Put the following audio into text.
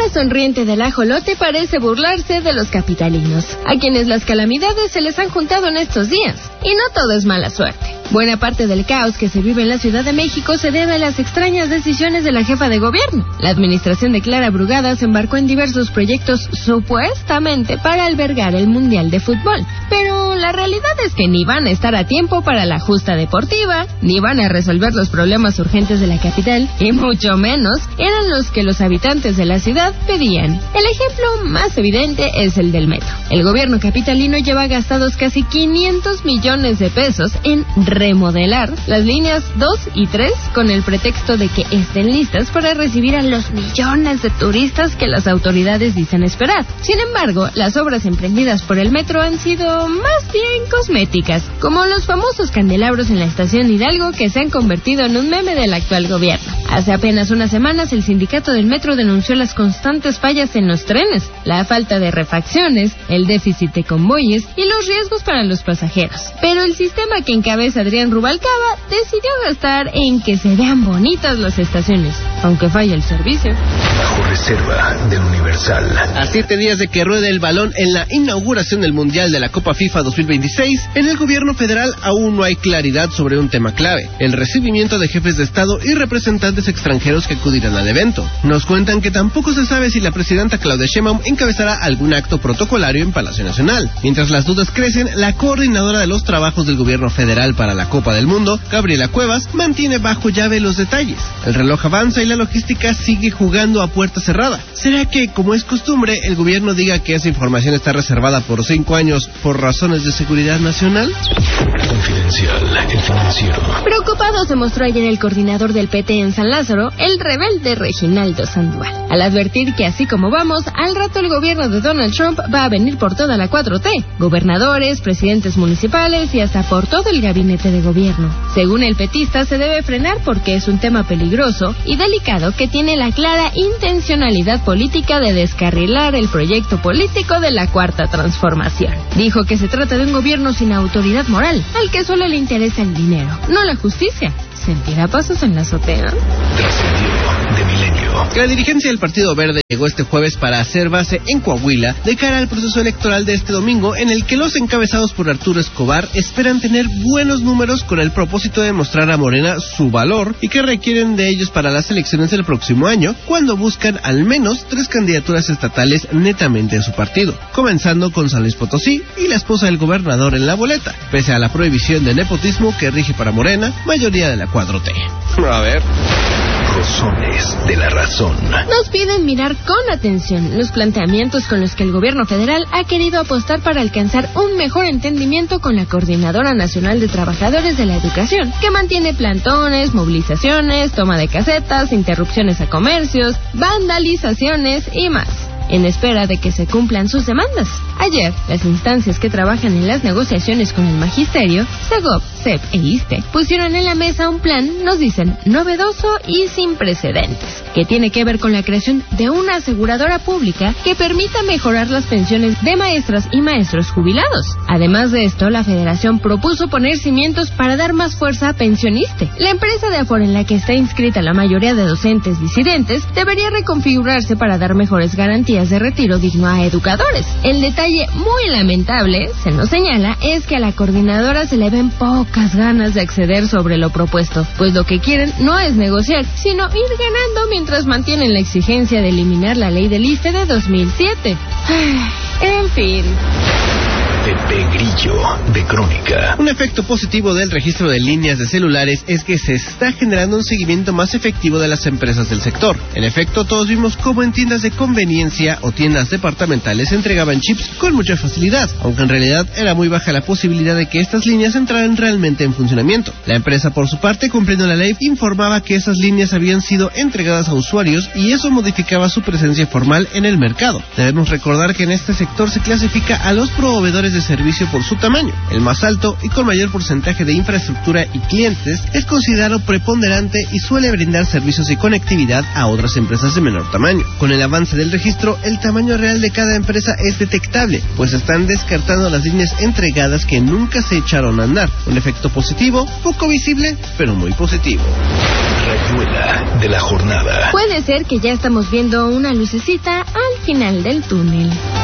cara sonriente del ajolote parece burlarse de los capitalinos, a quienes las calamidades se les han juntado en estos días. Y no todo es mala suerte. Buena parte del caos que se vive en la Ciudad de México se debe a las extrañas decisiones de la jefa de gobierno. La administración de Clara Brugada se embarcó en diversos proyectos supuestamente para albergar el Mundial de Fútbol, pero la realidad es que ni van a estar a tiempo para la justa deportiva, ni van a resolver los problemas urgentes de la capital, y mucho menos eran los que los habitantes de la ciudad pedían. El ejemplo más evidente es el del metro. El gobierno capitalino lleva gastados casi 500 millones de pesos en remodelar las líneas 2 y 3 con el pretexto de que estén listas para recibir a los millones de turistas que las autoridades dicen esperar. Sin embargo, las obras emprendidas por el metro han sido más bien cosméticas, como los famosos candelabros en la estación Hidalgo que se han convertido en un meme del actual gobierno. Hace apenas unas semanas el sindicato del metro denunció las constantes fallas en los trenes, la falta de refacciones, el déficit de convoyes y los riesgos para los pasajeros. Pero el sistema que encabeza Adrián Rubalcaba decidió gastar en que se vean bonitas las estaciones, aunque falle el servicio. Bajo reserva del Universal. A 7 días de que ruede el balón en la inauguración del Mundial de la Copa FIFA 2026, en el gobierno federal aún no hay claridad sobre un tema clave: el recibimiento de jefes de Estado y representantes extranjeros que acudirán al evento. Nos cuentan que tampoco se sabe si la presidenta Claudia Sheinbaum encabezará algún acto protocolario en Palacio Nacional. Mientras las dudas crecen, la coordinadora de los trabajos del gobierno federal para la Copa del Mundo, Gabriela Cuevas, mantiene bajo llave los detalles. El reloj avanza y la logística sigue jugando a puerta cerrada. ¿Será que, como es costumbre, el gobierno diga que esa información está reservada por 5 años por razones de seguridad nacional? Confidencial, el financiero. Preocupado se mostró ayer el coordinador del PT en San Lázaro, el rebelde Reginaldo Sandoval, al advertir que así como vamos, al rato el gobierno de Donald Trump va a venir por toda la 4T, gobernadores, presidentes municipales y hasta por todo el gabinete de gobierno. Según el petista, se debe frenar porque es un tema peligroso y delicado que tiene la clara intencionalidad política de descarrilar el proyecto político de la Cuarta Transformación. Dijo que se trata de un gobierno sin autoridad moral, al que solo le interesa el dinero, no la justicia. ¿Sentirá pasos en la azotea? Trascendido de Milenio. La dirigencia del Partido Verde llegó este jueves para hacer base en Coahuila de cara al proceso electoral de este domingo, en el que los encabezados por Arturo Escobar esperan tener buenos números con el propósito de mostrar a Morena su valor y que requieren de ellos para las elecciones del próximo año, cuando buscan al menos 3 candidaturas estatales netamente de su partido, comenzando con San Luis Potosí y la esposa del gobernador en la boleta, pese a la prohibición de nepotismo que rige para Morena, mayoría de la 4T. A ver... Razones de la razón. Nos piden mirar con atención los planteamientos con los que el gobierno federal ha querido apostar para alcanzar un mejor entendimiento con la Coordinadora Nacional de Trabajadores de la Educación, que mantiene plantones, movilizaciones, toma de casetas, interrupciones a comercios, vandalizaciones y más, en espera de que se cumplan sus demandas. Ayer, las instancias que trabajan en las negociaciones con el magisterio, SEGOP, CEP e ISSSTE, pusieron en la mesa un plan, nos dicen, novedoso y sin precedentes, que tiene que ver con la creación de una aseguradora pública que permita mejorar las pensiones de maestras y maestros jubilados. Además de esto, la federación propuso poner cimientos para dar más fuerza a Pensioniste. La empresa de Afore en la que está inscrita la mayoría de docentes disidentes debería reconfigurarse para dar mejores garantías de retiro digno a educadores. El detalle muy lamentable, se nos señala, es que a la coordinadora se le ven pocas ganas de acceder sobre lo propuesto, pues lo que quieren no es negociar, sino ir ganando mientras mantienen la exigencia de eliminar la ley del ISSSTE de 2007. En fin... Pepe Grillo, de Crónica. Un efecto positivo del registro de líneas de celulares es que se está generando un seguimiento más efectivo de las empresas del sector. En efecto, todos vimos cómo en tiendas de conveniencia o tiendas departamentales se entregaban chips con mucha facilidad, aunque en realidad era muy baja la posibilidad de que estas líneas entraran realmente en funcionamiento. La empresa, por su parte, cumpliendo la ley, informaba que esas líneas habían sido entregadas a usuarios y eso modificaba su presencia formal en el mercado. Debemos recordar que en este sector se clasifica a los proveedores de de servicio por su tamaño. El más alto y con mayor porcentaje de infraestructura y clientes es considerado preponderante y suele brindar servicios y conectividad a otras empresas de menor tamaño. Con el avance del registro, el tamaño real de cada empresa es detectable, pues están descartando las líneas entregadas que nunca se echaron a andar. Un efecto positivo, poco visible, pero muy positivo. Rayuela de la jornada. Puede ser que ya estamos viendo una lucecita al final del túnel.